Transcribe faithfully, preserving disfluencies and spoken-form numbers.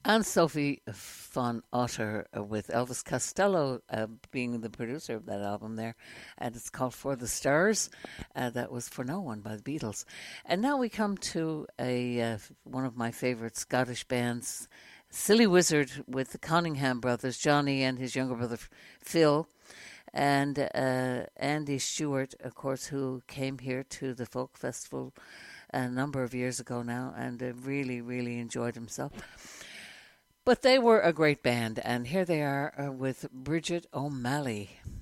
And Sophie von Otter uh, with Elvis Costello uh, being the producer of that album there. And it's called For the Stars. Uh, that was For No One by the Beatles. And now we come to a uh, one of my favourite Scottish bands, Silly Wizard with the Cunningham brothers, Johnny and his younger brother Phil. And uh, Andy Stewart, of course, who came here to the Folk Festival a number of years ago now and uh, really, really enjoyed himself. But they were a great band, and here they are uh, with Bridget O'Malley.